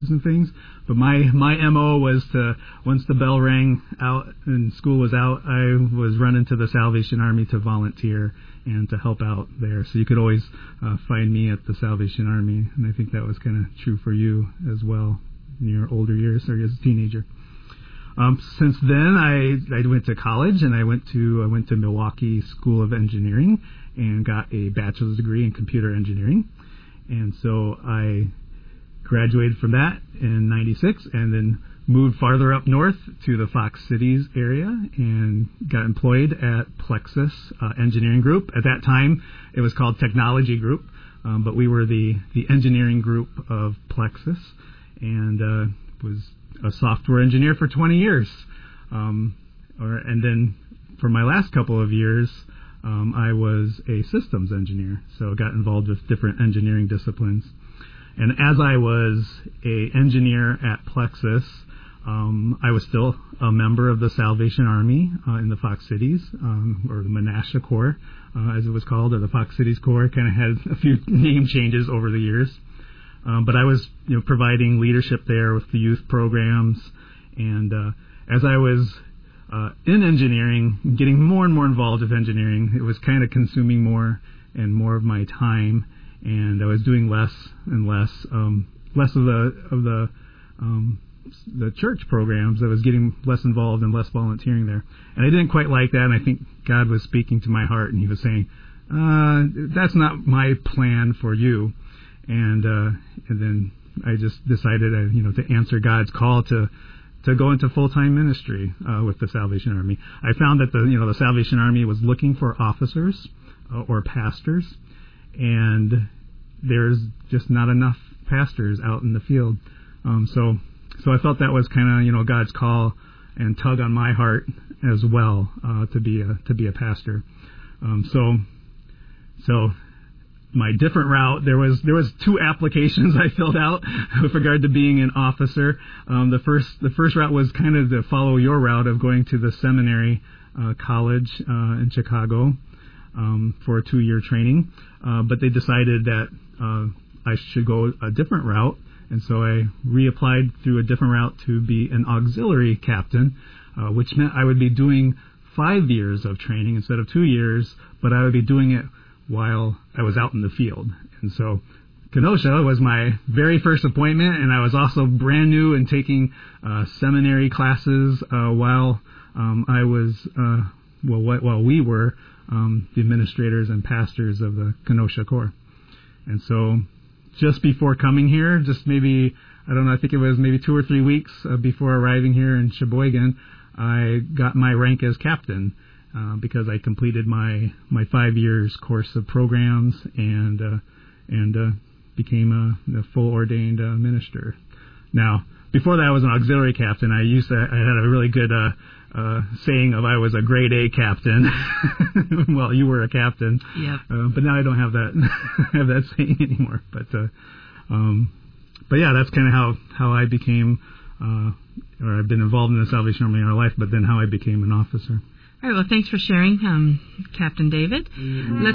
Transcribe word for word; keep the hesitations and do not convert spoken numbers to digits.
and things. But my, my M O was to, once the bell rang out and school was out, I was running to the Salvation Army to volunteer and to help out there. So you could always uh, find me at the Salvation Army, and I think that was kind of true for you as well in your older years or as a teenager. Um, since then, I, I went to college, and I went to I went to Milwaukee School of Engineering and got a bachelor's degree in computer engineering. And so I graduated from that in ninety-six, and then moved farther up north to the Fox Cities area and got employed at Plexus uh, Engineering Group. At that time, it was called Technology Group, um, but we were the, the engineering group of Plexus, and uh, was a software engineer for twenty years. Um, or, and then for my last couple of years, um, I was a systems engineer, so got involved with different engineering disciplines. And as I was a engineer at Plexus, um, I was still a member of the Salvation Army uh, in the Fox Cities, um, or the Menasha Corps, uh, as it was called, or the Fox Cities Corps. Kind of had a few name changes over the years. Um, but I was, you know, providing leadership there with the youth programs, and uh, as I was uh, in engineering, getting more and more involved with engineering, it was kind of consuming more and more of my time, and I was doing less and less, um, less of the of the um, the church programs. I was getting less involved and less volunteering there, and I didn't quite like that. And I think God was speaking to my heart, and He was saying, uh, "That's not my plan for you." And uh, and then I just decided, uh, you know, to answer God's call to to go into full-time ministry uh, with the Salvation Army. I found that the you know the Salvation Army was looking for officers uh, or pastors, and there's just not enough pastors out in the field. Um, so so I felt that was kind of you know God's call and tug on my heart as well uh, to be a to be a pastor. Um, so so. My different route, there was there was two applications I filled out with regard to being an officer. Um, the first the first route was kind of to follow your route of going to the seminary uh, college uh, in Chicago um, for a two-year training. Uh, but they decided that uh, I should go a different route, and so I reapplied through a different route to be an auxiliary captain, uh, which meant I would be doing five years of training instead of two years, but I would be doing it while I was out in the field. And so Kenosha was my very first appointment, and I was also brand new and taking uh, seminary classes uh, while um, I was, uh, well, while we were um, the administrators and pastors of the Kenosha Corps. And so just before coming here, just maybe, I don't know, I think it was maybe two or three weeks uh, before arriving here in Sheboygan, I got my rank as captain. Uh, because I completed my, my five years course of programs and uh, and uh, became a, a full ordained uh, minister. Now, before that, I was an auxiliary captain. I used to I had a really good uh, uh, saying of I was a grade A captain. Well, you were a captain. Yep. Uh, but now I don't have that have that saying anymore. But uh, um, but yeah, that's kind of how how I became, uh, or I've been involved in the Salvation Army in our life. But then how I became an officer. All right, well, thanks for sharing, um, Captain David. Mm-hmm. Let's